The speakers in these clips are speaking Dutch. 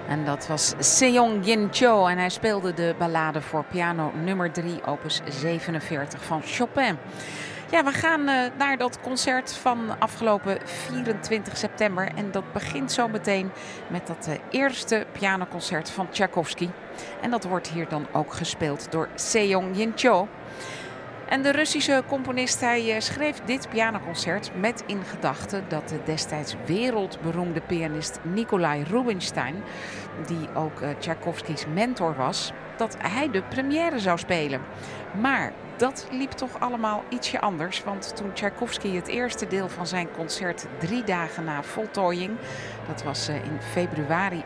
En dat was Seong Yin Cho en hij speelde de ballade voor piano nummer 3, opus 47 van Chopin. Ja, we gaan naar dat concert van afgelopen 24 september. En dat begint zo meteen met dat eerste pianoconcert van Tchaikovsky. En dat wordt hier dan ook gespeeld door Seong Yin Cho. En de Russische componist, hij schreef dit pianoconcert met in gedachten dat de destijds wereldberoemde pianist Nikolai Rubinstein, die ook Tchaikovskys mentor was, dat hij de première zou spelen. Maar dat liep toch allemaal ietsje anders, want toen Tchaikovsky het eerste deel van zijn concert 3 dagen na voltooiing, dat was in februari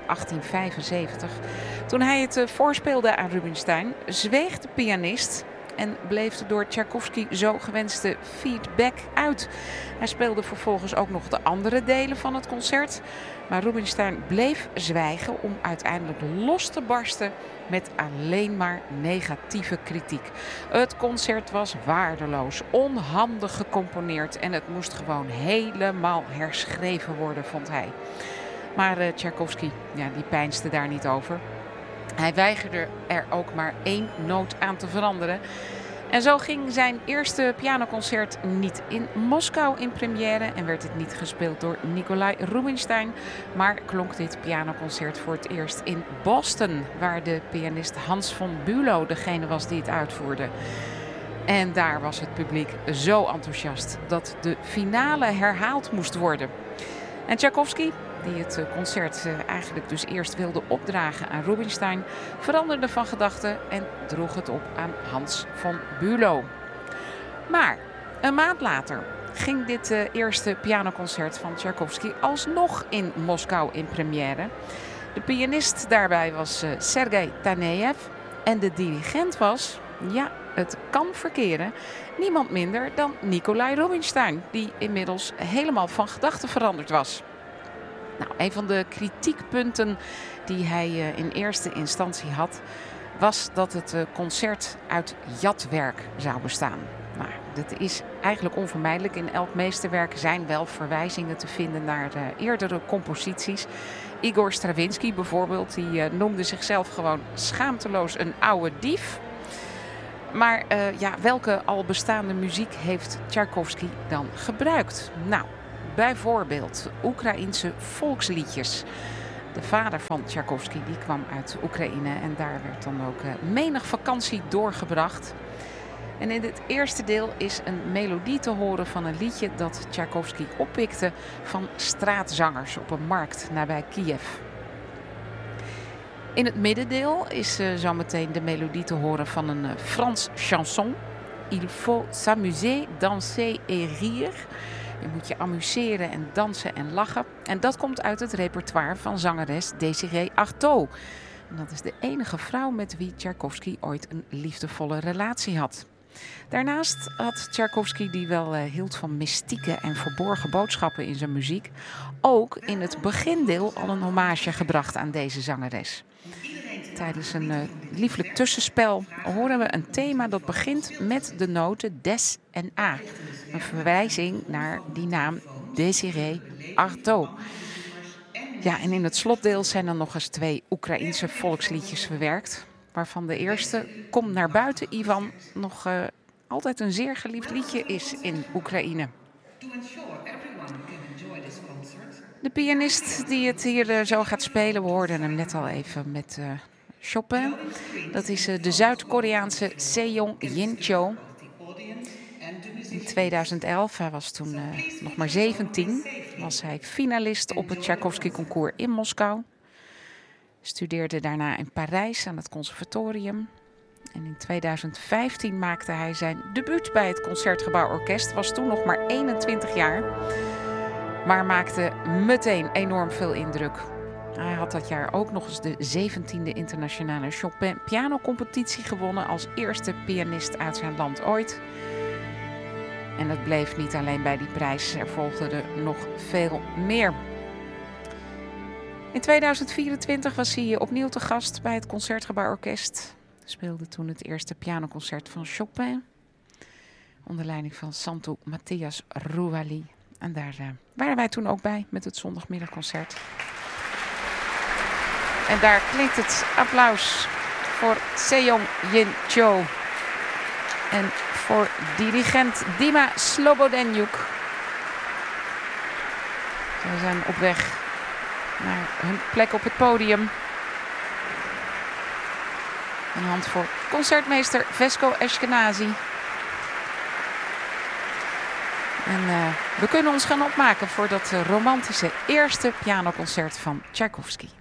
1875, toen hij het voorspeelde aan Rubinstein, zweeg de pianist en bleef de door Tchaikovsky zo gewenste feedback uit. Hij speelde vervolgens ook nog de andere delen van het concert. Maar Rubinstein bleef zwijgen om uiteindelijk los te barsten met alleen maar negatieve kritiek. Het concert was waardeloos, onhandig gecomponeerd en het moest gewoon helemaal herschreven worden, vond hij. Maar Tchaikovsky, die peinsde daar niet over. Hij weigerde er ook maar 1 noot aan te veranderen. En zo ging zijn eerste pianoconcert niet in Moskou in première en werd het niet gespeeld door Nikolai Rubinstein, maar klonk dit pianoconcert voor het eerst in Boston, waar de pianist Hans von Bülow degene was die het uitvoerde. En daar was het publiek zo enthousiast dat de finale herhaald moest worden. En Tchaikovsky, die het concert eigenlijk dus eerst wilde opdragen aan Rubinstein, veranderde van gedachten en droeg het op aan Hans von Bülow. Maar een maand later ging dit eerste pianoconcert van Tchaikovsky alsnog in Moskou in première. De pianist daarbij was Sergei Tanejev en de dirigent was, het kan verkeren, niemand minder dan Nikolai Rubinstein, die inmiddels helemaal van gedachten veranderd was. Nou, een van de kritiekpunten die hij in eerste instantie had, was dat het concert uit jatwerk zou bestaan. Nou, dat is eigenlijk onvermijdelijk. In elk meesterwerk zijn wel verwijzingen te vinden naar eerdere composities. Igor Stravinsky bijvoorbeeld, die noemde zichzelf gewoon schaamteloos een oude dief. Maar welke al bestaande muziek heeft Tchaikovsky dan gebruikt? Nou, bijvoorbeeld Oekraïense volksliedjes. De vader van Tchaikovsky die kwam uit Oekraïne en daar werd dan ook menig vakantie doorgebracht. En in dit eerste deel is een melodie te horen van een liedje dat Tchaikovsky oppikte van straatzangers op een markt nabij Kiev. In het middendeel is zometeen de melodie te horen van een Frans chanson. Il faut s'amuser, danser et rire. Je moet je amuseren en dansen en lachen. En dat komt uit het repertoire van zangeres Désirée Arthaud. En dat is de enige vrouw met wie Tchaikovsky ooit een liefdevolle relatie had. Daarnaast had Tchaikovsky, die wel hield van mystieke en verborgen boodschappen in zijn muziek, ook in het begindeel al een hommage gebracht aan deze zangeres. Tijdens een lieflijk tussenspel horen we een thema dat begint met de noten des en a. Een verwijzing naar die naam Désirée Arthaud. Ja, en in het slotdeel zijn dan nog eens 2 Oekraïense volksliedjes verwerkt. Waarvan de eerste, Kom naar buiten Ivan, nog altijd een zeer geliefd liedje is in Oekraïne. De pianist die het hier zo gaat spelen, we hoorden hem net al even met Chopin. Dat is de Zuid-Koreaanse Seong Yin Cho. In 2011, hij was toen nog maar 17, was hij finalist op het Tchaikovsky-concours in Moskou. Studeerde daarna in Parijs aan het conservatorium. En in 2015 maakte hij zijn debuut bij het Concertgebouworkest. Was toen nog maar 21 jaar. Maar maakte meteen enorm veel indruk. Hij had dat jaar ook nog eens de 17e internationale Chopin pianocompetitie gewonnen als eerste pianist uit zijn land ooit. En het bleef niet alleen bij die prijs. Er volgden er nog veel meer. In 2024 was hij opnieuw te gast bij het Concertgebouworkest. Speelde toen het eerste pianoconcert van Chopin. Onder leiding van Santu Matthias Rouali. En daar waren wij toen ook bij met het zondagmiddagconcert. En daar klinkt het applaus voor Sejong Jin Cho. En voor dirigent Dima Slobodenjuk. Ze zijn op weg naar hun plek op het podium. Een hand voor concertmeester Vesko Ashkenazi. En we kunnen ons gaan opmaken voor dat romantische eerste pianoconcert van Tchaikovsky.